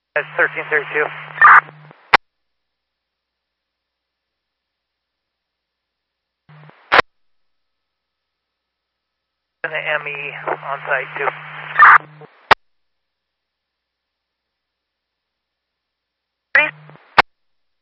That's 1332. And the ME on site too.